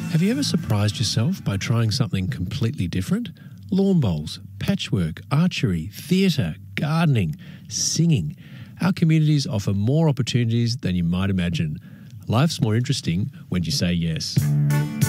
Have you ever surprised yourself by trying something completely different? Lawn bowls, patchwork, archery, theatre, gardening, singing. Our communities offer more opportunities than you might imagine. Life's more interesting when you say yes.